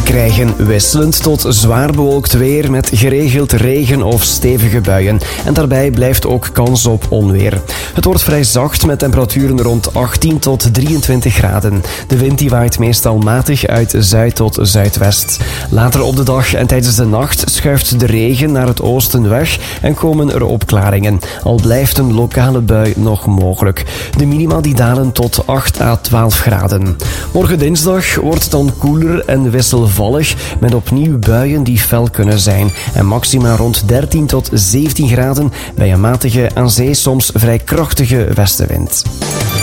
We krijgen wisselend tot zwaar bewolkt weer met geregeld regen of stevige buien. En daarbij blijft ook kans op onweer. Het wordt vrij zacht met temperaturen rond 18 tot 23 graden. De wind die waait meestal matig uit zuid tot zuidwest. Later op de dag en tijdens de nacht schuift de regen naar het oosten weg en komen er opklaringen. Al blijft een lokale bui nog mogelijk. De minima die dalen tot 8 à 12 graden. Morgen dinsdag wordt het dan koeler en wisselvallig met opnieuw buien die fel kunnen zijn. En maxima rond 13 tot 17 graden bij een matige, aan zee soms vrij krachtige westenwind.